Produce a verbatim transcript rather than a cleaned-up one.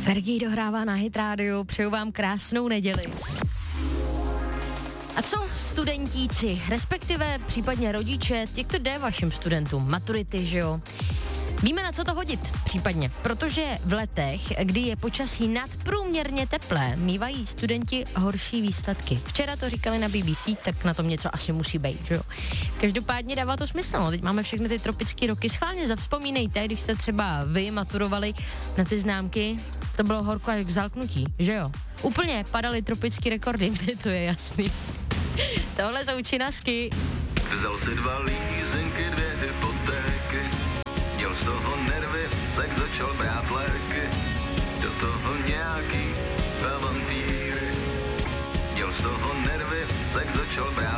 Fergie dohrává na Hit Radio, přeju vám krásnou neděli. A co studentíci, respektive případně rodiče, jak to jde vašim studentům? Maturity, že jo? Víme, na co to hodit, případně, protože v letech, kdy je počasí nadprůměrně teplé, mívají studenti horší výsledky. Včera to říkali na B B C, tak na tom něco asi musí být, že jo? Každopádně dává to smysl, no, teď máme všechny ty tropické roky, schválně zavzpomínejte, když jste třeba vy maturovali na ty známky, to bylo horko jak v zalknutí, že jo? Úplně padaly tropické rekordy, to je jasný. Tohle jsou činasky. Vzal si dva lízenky, dvě hypotéky, měl z toho nervy, tak začal brát léky, do toho nějaký avantýry. Měl z toho nervy, tak začal brát